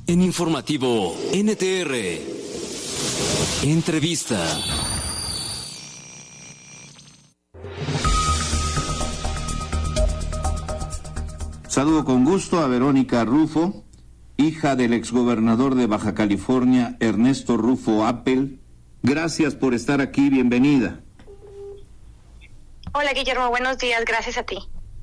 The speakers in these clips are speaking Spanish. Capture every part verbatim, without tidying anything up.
En Informativo N T R, entrevista. Saludo con gusto a Verónica Rufo, hija del exgobernador de Baja California, Ernesto Rufo Appel. Gracias por estar aquí, bienvenida. Hola Guillermo, buenos días, gracias a ti.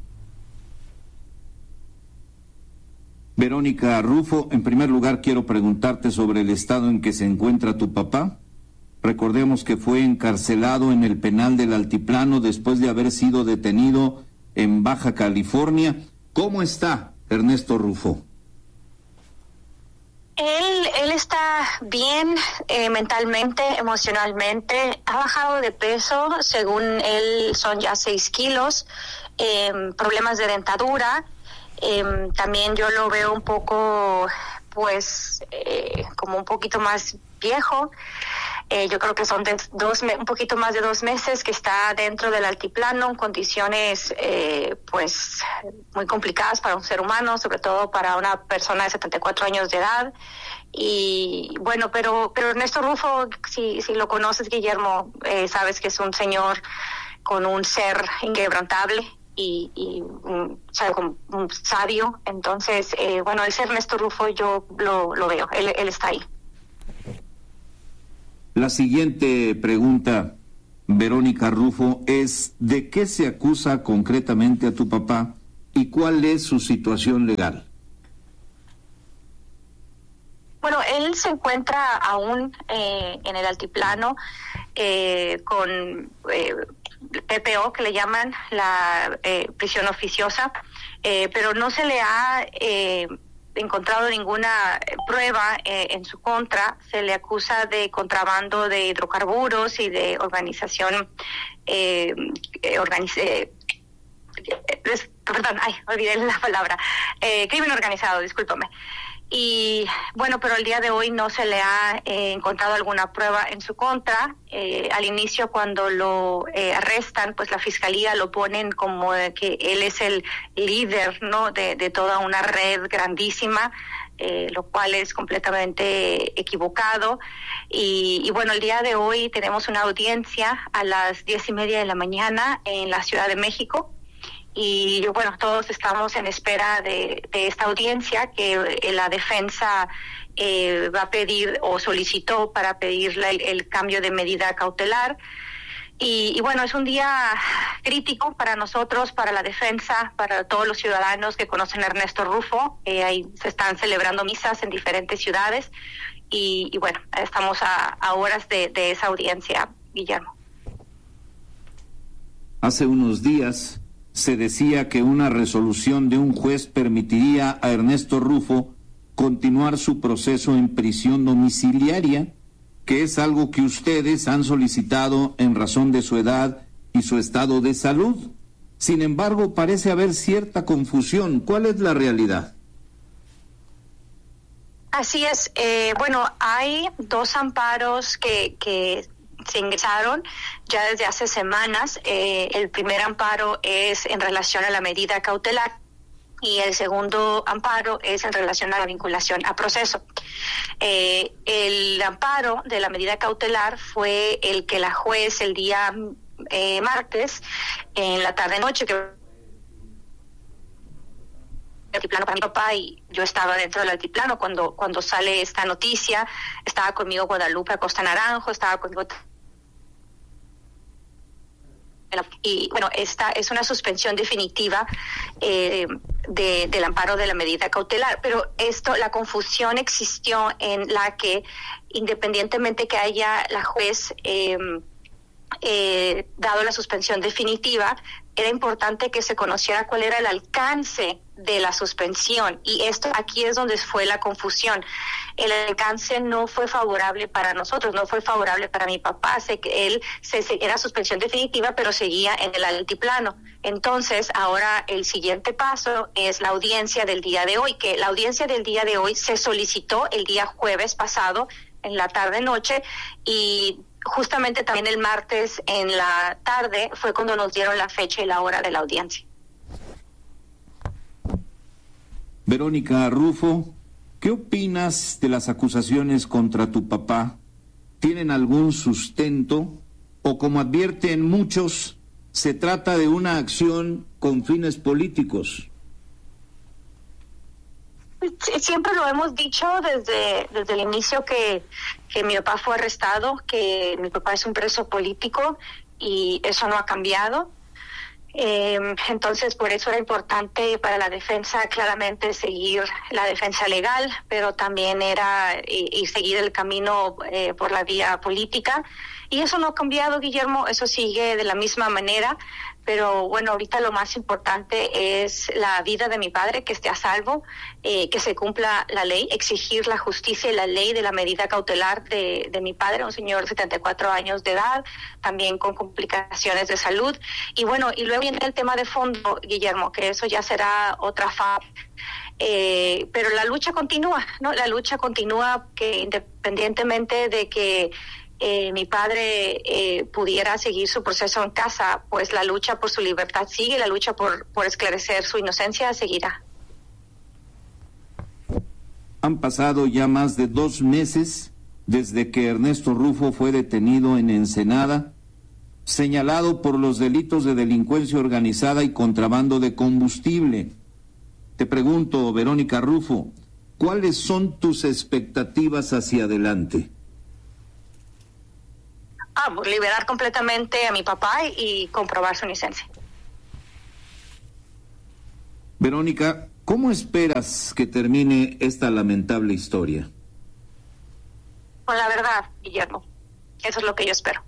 Verónica Rufo, en primer lugar quiero preguntarte sobre el estado en que se encuentra tu papá. Recordemos que fue encarcelado en el penal del Altiplano después de haber sido detenido en Baja California. ¿Cómo está Ernesto Rufo? Él, él está bien eh, mentalmente, emocionalmente. Ha bajado de peso, según él son ya seis kilos, eh, problemas de dentadura. Eh, también yo lo veo un poco, pues, eh, como un poquito más viejo. Eh, yo creo que son de dos, un poquito más de dos meses que está dentro del altiplano en condiciones, eh, pues, muy complicadas para un ser humano, sobre todo para una persona de setenta y cuatro años de edad. Y bueno, pero, pero Ernesto Rufo, si, si lo conoces, Guillermo, eh, sabes que es un señor con un ser inquebrantable. Y, y un, un sabio. Entonces, eh, bueno, ese Ernesto Rufo yo lo, lo veo, él, él está ahí. La siguiente pregunta, Verónica Rufo, es ¿de qué se acusa concretamente a tu papá y cuál es su situación legal? Bueno, él se encuentra aún eh, en el altiplano eh, con eh, P P O, que le llaman la eh, prisión oficiosa, eh, pero no se le ha eh, encontrado ninguna prueba eh, en su contra. Se le acusa de contrabando de hidrocarburos y de organización, eh, organiz- eh, perdón, ay, olvidé la palabra, eh, crimen organizado, discúlpame. Y bueno, pero el día de hoy no se le ha eh, encontrado alguna prueba en su contra. Eh, al inicio, cuando lo eh, arrestan, pues la fiscalía lo ponen como que él es el líder, ¿no?, de, de toda una red grandísima, eh, lo cual es completamente equivocado. Y, y bueno, el día de hoy tenemos una audiencia a las diez y media de la mañana en la Ciudad de México. Y bueno, todos estamos en espera de, de esta audiencia que eh, la defensa eh, va a pedir o solicitó para pedir el, el cambio de medida cautelar. Y, y bueno, es un día crítico para nosotros, para la defensa, para todos los ciudadanos que conocen a Ernesto Rufo. Eh, ahí se están celebrando misas en diferentes ciudades y, y bueno, estamos a, a horas de, de esa audiencia, Guillermo. Hace unos días se decía que una resolución de un juez permitiría a Ernesto Rufo continuar su proceso en prisión domiciliaria, que es algo que ustedes han solicitado en razón de su edad y su estado de salud. Sin embargo, parece haber cierta confusión. ¿Cuál es la realidad? Así es. Eh, bueno, hay dos amparos que, que se ingresaron ya desde hace semanas. Eh, el primer amparo es en relación a la medida cautelar y el segundo amparo es en relación a la vinculación a proceso. Eh, el amparo de la medida cautelar fue el que la juez el día eh, martes en la tarde-noche, que altiplano para mi papá, y yo estaba dentro del altiplano cuando cuando sale esta noticia. Estaba conmigo Guadalupe Acosta Naranjo, estaba conmigo. Y bueno, esta es una suspensión definitiva eh, de, del amparo de la medida cautelar, pero esto, la confusión existió en la que, independientemente que haya la juez eh, eh, dado la suspensión definitiva, era importante que se conociera cuál era el alcance de la suspensión, y esto aquí es donde fue la confusión. El alcance no fue favorable para nosotros, no fue favorable para mi papá. Sé que él se, se, era suspensión definitiva, pero seguía en el altiplano. Entonces, ahora el siguiente paso es la audiencia del día de hoy, que la audiencia del día de hoy se solicitó el día jueves pasado, en la tarde-noche, y justamente también el martes en la tarde fue cuando nos dieron la fecha y la hora de la audiencia. Verónica Rufo, ¿Qué opinas de las acusaciones contra tu papá? ¿Tienen algún sustento? O como advierten muchos, se trata de una acción con fines políticos. Siempre lo hemos dicho desde, desde el inicio que, que mi papá fue arrestado, que mi papá es un preso político y eso no ha cambiado. Eh, entonces, por eso era importante para la defensa claramente seguir la defensa legal, pero también era y, y seguir el camino eh, por la vía política. Y eso no ha cambiado, Guillermo, eso sigue de la misma manera. Pero bueno, ahorita lo más importante es la vida de mi padre, que esté a salvo, eh, que se cumpla la ley, exigir la justicia y la ley de la medida cautelar de, de mi padre, un señor de setenta y cuatro años de edad, también con complicaciones de salud. Y bueno, y luego viene el tema de fondo, Guillermo, que eso ya será otra fase. Eh, pero la lucha continúa, ¿no? La lucha continúa, que independientemente de que Eh, mi padre eh, pudiera seguir su proceso en casa, pues la lucha por su libertad sigue, la lucha por, por esclarecer su inocencia seguirá. Han pasado ya más de dos meses desde que Ernesto Rufo fue detenido en Ensenada, señalado por los delitos de delincuencia organizada y contrabando de combustible. Te pregunto, Verónica Rufo, ¿cuáles son tus expectativas hacia adelante? Ah, liberar completamente a mi papá y, y comprobar su inocencia. Verónica, ¿cómo esperas que termine esta lamentable historia? Con la verdad, Guillermo. Eso es lo que yo espero.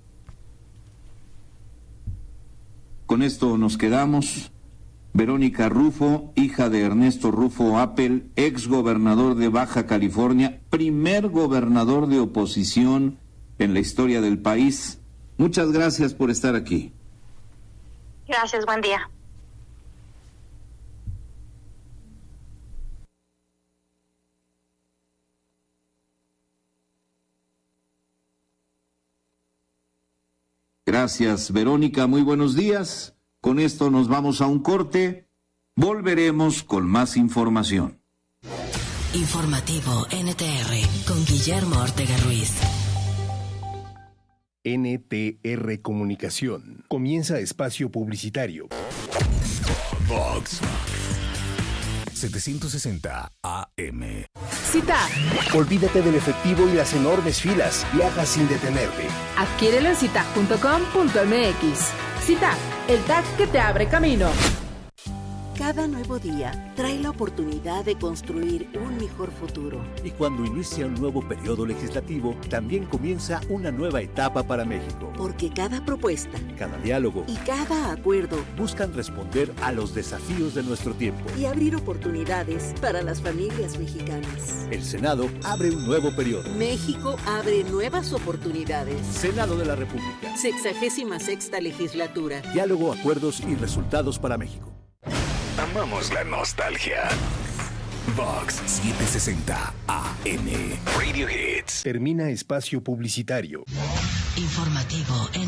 Con esto nos quedamos. Verónica Rufo, hija de Ernesto Rufo Appel, ex gobernador de Baja California, primer gobernador de oposición en la historia del país. Muchas gracias por estar aquí. Gracias, buen día. Gracias, Verónica, muy buenos días. Con esto nos vamos a un corte. Volveremos con más información. Informativo N T R con Guillermo Ortega Ruiz. N T R Comunicación. Comienza espacio publicitario. Vox setecientos sesenta A M. Cita. Olvídate del efectivo y las enormes filas. Viaja sin detenerte. Adquiérelo en cita punto com punto m x. Cita, el tag que te abre camino. Cada nuevo día trae la oportunidad de construir un mejor futuro. Y cuando inicia un nuevo periodo legislativo, también comienza una nueva etapa para México. Porque cada propuesta, cada diálogo y cada acuerdo buscan responder a los desafíos de nuestro tiempo y abrir oportunidades para las familias mexicanas. El Senado abre un nuevo periodo. México abre nuevas oportunidades. Senado de la República. Sexagésima sexta legislatura. Diálogo, acuerdos y resultados para México. Amamos la nostalgia. Vox setecientos sesenta A M. Radio Hits. Termina espacio publicitario. Informativo